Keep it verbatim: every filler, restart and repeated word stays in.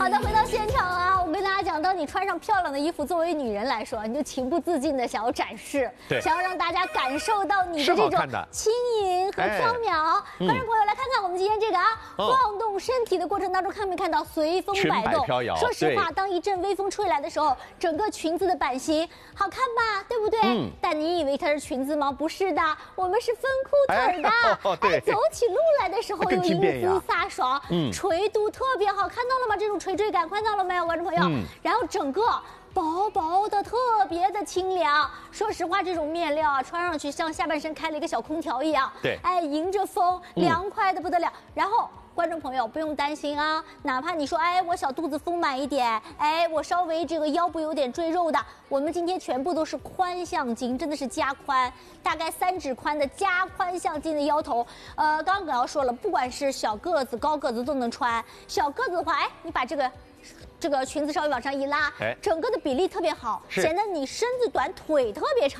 好的，回到现场啊，我跟大家讲，当你穿上漂亮的衣服，作为女人来说，你就情不自禁的想要展示， 对， 想要让大家感受到你的这种轻盈和飘渺。哎、观众朋友，来看看我们今天这个啊，哦、晃动身体的过程当中，看没看到随风摆动？ 飘摇。 说实话，当一阵微风吹来的时候，整个裙子的版型好看吧，对不对？嗯。但你以为它是裙子吗？不是的，我们是分裤腿的。哎，哦、对。哎，走起路来的时候又英姿飒爽，嗯，垂度特别好，看到了吗？这种垂坠感，看到了没有，观众朋友？嗯。然后整个薄薄的，特别的清凉。说实话，这种面料啊，穿上去像下半身开了一个小空调一样。 对。 哎，迎着风，凉快的不得了。嗯、然后。观众朋友不用担心啊，哪怕你说，哎，我小肚子丰满一点，哎，我稍微这个腰部有点赘肉的，我们今天全部都是宽向襟，真的是加宽，大概三指宽的加宽向襟的腰头。呃，刚刚葛瑶说了，不管是小个子、高个子都能穿。小个子的话，哎，你把这个。这个裙子稍微往上一拉，哎，整个的比例特别好，显得你身子短，腿特别长。